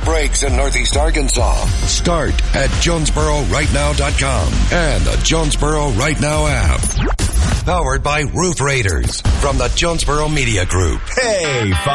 breaks in Northeast Arkansas. Start at JonesboroRightNow.com and the Jonesboro Right Now app. Powered by Roof Raiders from the Jonesboro Media Group. Hey,